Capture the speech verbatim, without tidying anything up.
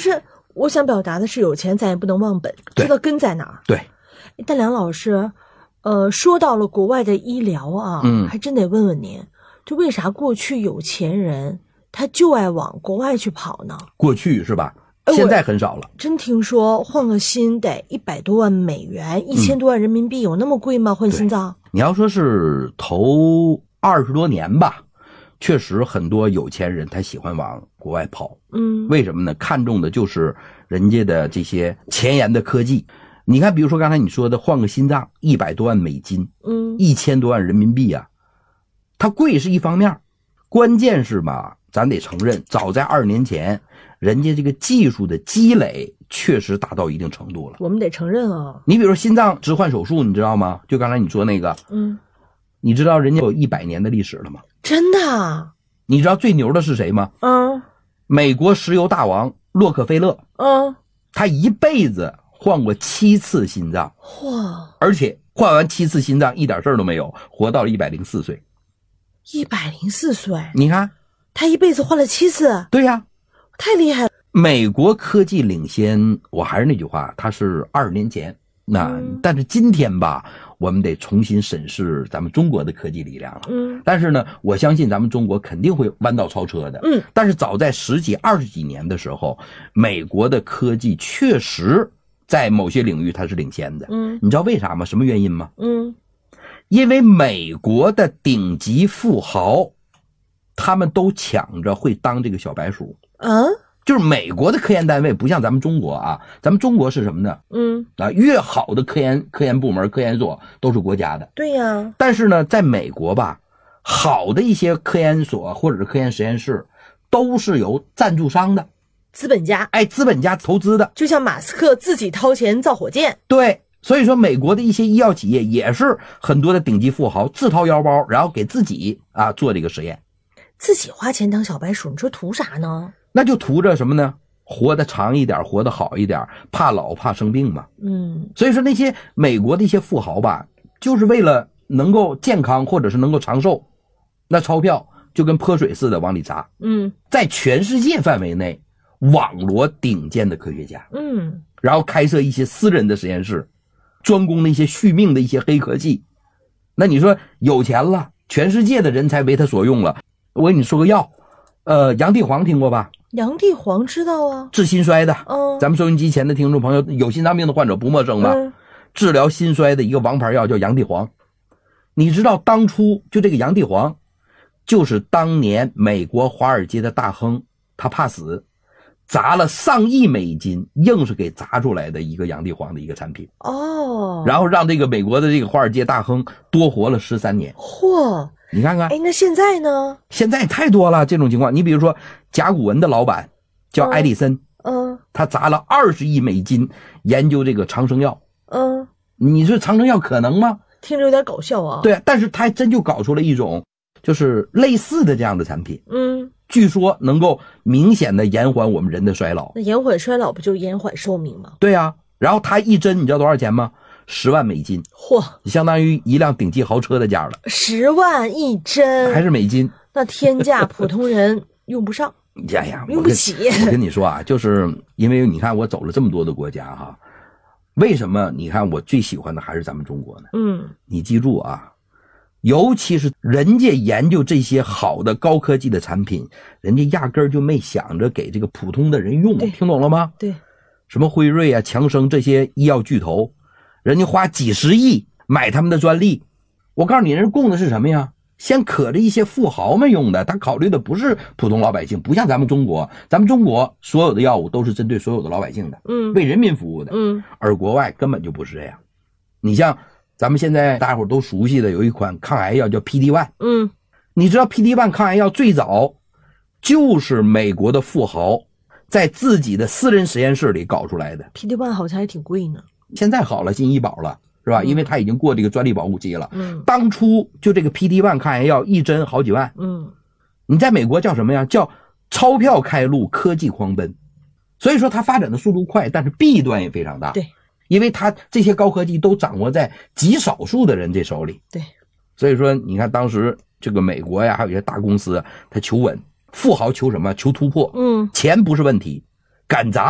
就是我想表达的是，有钱咱也不能忘本，知道根在哪儿。 对。 但梁老师，呃，说到了国外的医疗啊，嗯，还真得问问您，就为啥过去有钱人他就爱往国外去跑呢？ 过去是吧？现在很少了。 真听说换个心得一百多万美元，一千多万人民币，有那么贵吗？换心脏？ 你要说是头二十多年吧，确实很多有钱人他喜欢往国外跑。嗯，为什么呢？看重的就是人家的这些前沿的科技。你看，比如说刚才你说的换个心脏，一百多万美金，嗯，一千多万人民币啊，它贵是一方面，关键是吧，咱得承认，早在二十年前，人家这个技术的积累确实达到一定程度了。 我们得承认啊。 你比如说心脏置换手术，你知道吗？就刚才你说那个，嗯，你知道人家有一百年的历史了吗？ 真的？ 你知道最牛的是谁吗？ 嗯， 美国石油大王洛克菲勒。嗯，他一辈子换过七次心脏， 哇！ 而且换完七次心脏一点事儿都没有，活到了一百零四岁。 一百零四岁， 你看他一辈子换了七次。 对呀、啊， 太厉害了。 美国科技领先，我还是那句话，它是二十年前。那、嗯、但是今天吧，我们得重新审视咱们中国的科技力量了。嗯，但是呢，我相信咱们中国肯定会弯道超车的。嗯，但是早在十几、二十几年的时候，美国的科技确实在某些领域它是领先的。嗯，你知道为啥吗？什么原因吗？嗯，因为美国的顶级富豪，他们都抢着会当这个小白鼠。嗯。就是美国的科研单位不像咱们中国啊，咱们中国是什么呢？嗯啊，越好的科研科研部门、科研所都是国家的。 对呀。 但是呢，在美国吧，好的一些科研所或者是科研实验室，都是由赞助商的资本家， 哎，资本家投资的， 就像马斯克自己掏钱造火箭。 对，所以说美国的一些医药企业也是很多的顶级富豪自掏腰包，然后给自己啊做这个实验， 自己花钱当小白鼠，你说图啥呢？ 那就图着什么呢？活得长一点，活得好一点，怕老怕生病嘛。嗯，所以说那些美国的一些富豪吧，就是为了能够健康或者是能够长寿，那钞票就跟泼水似的往里砸。嗯，在全世界范围内网罗顶尖的科学家。嗯，然后开设一些私人的实验室，专攻那些续命的一些黑科技。那你说有钱了，全世界的人才为他所用了。我跟你说个药，呃，洋地黄听过吧？ 洋地黄知道啊， 治心衰的。嗯，咱们收音机前的听众朋友，有心脏病的患者不陌生吧？嗯，治疗心衰的一个王牌药叫洋地黄。你知道当初就这个洋地黄，就是当年美国华尔街的大亨，他怕死，砸了上亿美金，硬是给砸出来的一个洋地黄的一个产品。哦，然后让这个美国的这个华尔街大亨多活了十三年。 嚯！ 你看看， 哎，那现在呢？ 现在太多了这种情况。你比如说，甲骨文的老板叫埃里森，嗯，他砸了二十亿美金研究这个长生药，嗯，你说长生药可能吗？ 听着有点搞笑啊。 对，但是他还真就搞出了一种就是类似的这样的产品，嗯，据说能够明显的延缓我们人的衰老。 那延缓衰老不就延缓寿命吗？ 对啊，然后他一针你知道多少钱吗？十万美金， 嚯， 相当于一辆顶级豪车的价了。 十万一针， 还是美金， 那天价普通人用不上。 呀呀， 用不起。 我跟你说啊，就是因为你看我走了这么多的国家哈，为什么你看我最喜欢的还是咱们中国呢？嗯，你记住啊，尤其是人家研究这些好的高科技的产品，人家压根儿就没想着给这个普通的人用，听懂了吗？ 对， 什么辉瑞啊、强生这些医药巨头。人家花几十亿买他们的专利，我告诉你，人供的是什么呀？先可着一些富豪们用的，他考虑的不是普通老百姓，不像咱们中国，咱们中国所有的药物都是针对所有的老百姓的，嗯，为人民服务的，嗯，而国外根本就不是这样。你像咱们现在大伙都熟悉的有一款抗癌药叫 P D 一， 嗯，你知道 P D 一 抗癌药最早就是美国的富豪在自己的私人实验室里搞出来的。 P D 一 好像还挺贵呢。 现在好了，进医保了，是吧？嗯、因为它已经过这个专利保护期了。嗯，当初就这个 P D 一 抗癌药一针好几万。嗯，你在美国叫什么呀？叫钞票开路，科技狂奔。所以说它发展的速度快，但是弊端也非常大。 对， 因为它这些高科技都掌握在极少数的人这手里。 对， 所以说你看当时这个美国呀，还有一些大公司，它求稳，富豪求什么？求突破。嗯，钱不是问题，敢砸。